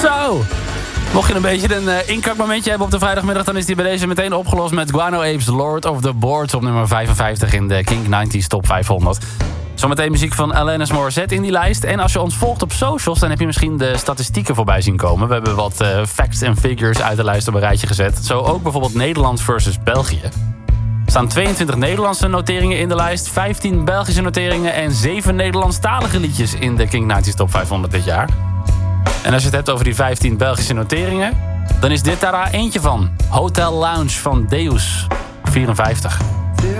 Zo! Mocht je een beetje een inkakmomentje hebben op de vrijdagmiddag... dan is die bij deze meteen opgelost met Guano Apes Lord of the Boards... op nummer 55 in de Kink 90s Top 500. Zometeen muziek van Alanis Morissette in die lijst. En als je ons volgt op socials, dan heb je misschien de statistieken voorbij zien komen. We hebben wat facts en figures uit de lijst op een rijtje gezet. Zo ook bijvoorbeeld Nederland versus België. Er staan 22 Nederlandse noteringen in de lijst... 15 Belgische noteringen en 7 Nederlandstalige liedjes... in de Kink 90s Top 500 dit jaar. En als je het hebt over die 15 Belgische noteringen... dan is dit daar eentje van. Hotel Lounge van Deus, 54.